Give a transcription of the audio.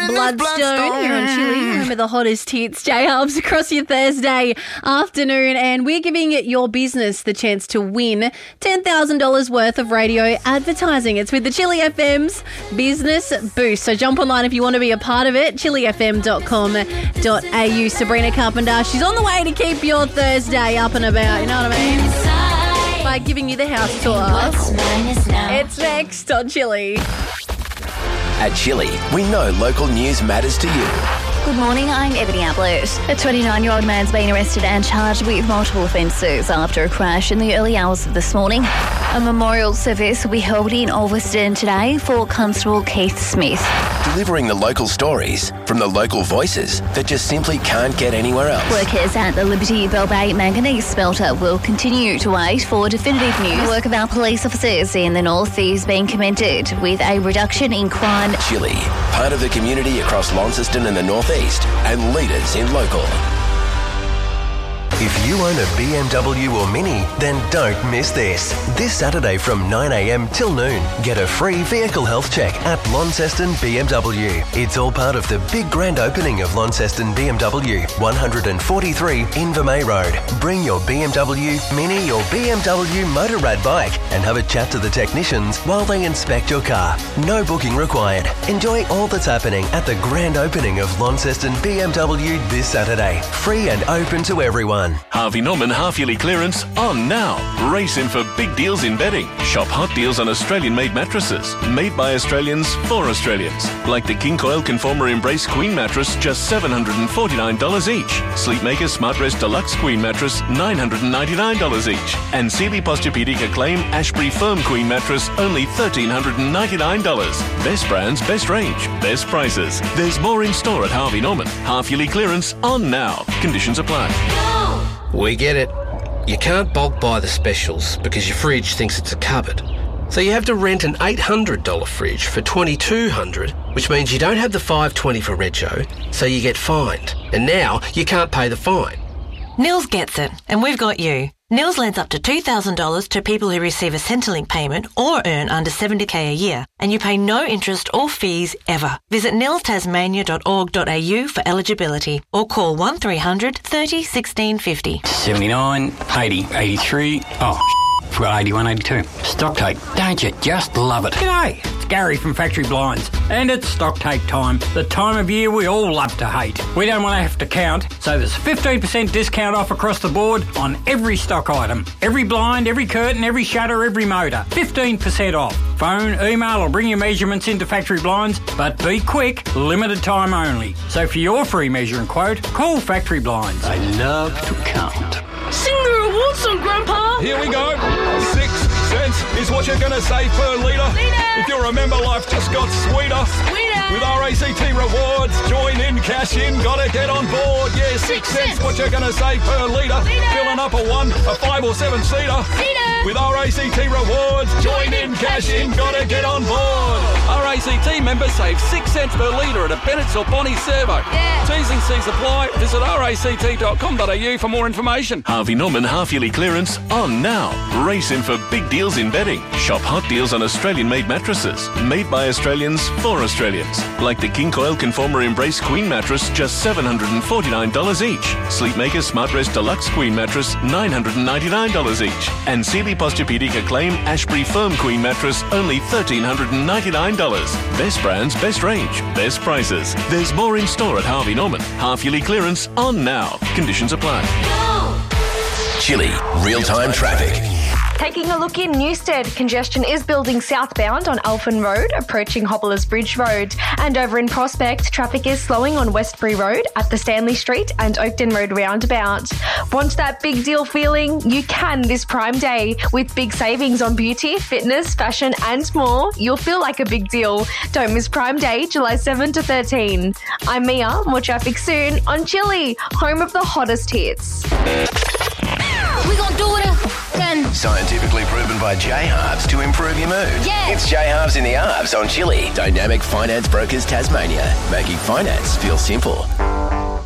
Bloodstone here on Chili. Remember the hottest hits, J-Hubs, across your Thursday afternoon. And we're giving your business the chance to win $10,000 worth of radio advertising. It's with the Chili FM's Business Boost. So jump online if you want to be a part of it. chilifm.com.au. Sabrina Carpenter, she's on the way to keep your Thursday up and about. You know what I mean? By giving you the house tour. It's next on Chili. At Chili, we know local news matters to you. Good morning, I'm Ebony Ablett. A 29-year-old man's been arrested and charged with multiple offences after a crash in the early hours of this morning. A memorial service will be held in Ulverston today for Constable Keith Smith. Delivering the local stories from the local voices that just simply can't get anywhere else. Workers at the Liberty Bell Bay manganese smelter will continue to wait for definitive news. The work of our police officers in the north is being commended with a reduction in crime. Chili, part of the community across Launceston and the northeast, and leaders in local. If you own a BMW or Mini, then don't miss this. This Saturday from 9 a.m. till noon, get a free vehicle health check at Launceston BMW. It's all part of the big grand opening of Launceston BMW, 143 Invermay Road. Bring your BMW, Mini or BMW Motorrad bike and have a chat to the technicians while they inspect your car. No booking required. Enjoy all that's happening at the grand opening of Launceston BMW this Saturday. Free and open to everyone. Harvey Norman half-yearly clearance on now. Race in for big deals in bedding. Shop hot deals on Australian-made mattresses. Made by Australians for Australians. Like the King Coil Conformer Embrace Queen mattress, just $749 each. Sleepmaker Smartrest Deluxe Queen mattress, $999 each. And Sealy Posturepedic Acclaim Ashbury Firm Queen mattress, only $1,399. Best brands, best range, best prices. There's more in store at Harvey Norman. Half-yearly clearance on now. Conditions apply. We get it. You can't bulk buy the specials because your fridge thinks it's a cupboard. So you have to rent an $800 fridge for $2,200, which means you don't have the $520 for rego, so you get fined. And now you can't pay the fine. Nils gets it, and we've got you. Nils lends up to $2,000 to people who receive a Centrelink payment or earn under $70,000 a year, and you pay no interest or fees ever. Visit nilstasmania.org.au for eligibility or call 1300 30 1650. 79, 80, 83, forgot 81, 82. Stock take, don't you just love it? G'day, it's Gary from Factory Blinds, and it's stock take time, the time of year we all love to hate. We don't want to have to count, so there's 15% discount off across the board on every stock item. Every blind, every curtain, every shutter, every motor. 15% off. Phone, email or bring your measurements into Factory Blinds, but be quick, limited time only. So for your free measuring quote, call Factory Blinds. I love to count. Sing the reward song, Grandpa! Here we go. 6 cents is what you're going to save per litre. If you remember, life just got sweeter. With RACT rewards, join in, cash in, gotta get on board. Yeah, 6 cents what you're going to save per litre. Filling up a 1, a 5 or 7 seater. With RACT rewards, join in, cash in, gotta get on board. RACT members save 6 cents per litre at a Bennett's or Bonnie servo. T's and C's apply. Visit ract.com.au for more information. Harvey Norman half-yearly clearance on now. Race in for big deals in bedding. Shop hot deals on Australian-made mattresses. Made by Australians for Australians. Like the King Coil Conformer Embrace Queen mattress, just $749 each. Sleepmaker Smartrest Deluxe Queen mattress, $999 each. And Sealy Posturepedic Acclaim Ashbury Firm Queen mattress, only $1,399. Best brands, best range, best prices. There's more in store at Harvey Norman. Half-yearly clearance on now. Conditions apply. Chili, real-time traffic. Taking a look in Newstead, congestion is building southbound on Alphen Road, approaching Hobblers Bridge Road. And over in Prospect, traffic is slowing on Westbury Road at the Stanley Street and Oakton Road roundabout. Want that big deal feeling? You can this Prime Day. With big savings on beauty, fitness, fashion and more, you'll feel like a big deal. Don't miss Prime Day, July 7 to 13. I'm Mia, more traffic soon on Chili, home of the hottest hits. We gonna do it again. Scientifically proven by J-Hubs to improve your mood. Yeah. It's J-Hubs in the Arbs on Chili. Dynamic Finance Brokers Tasmania. Making finance feel simple.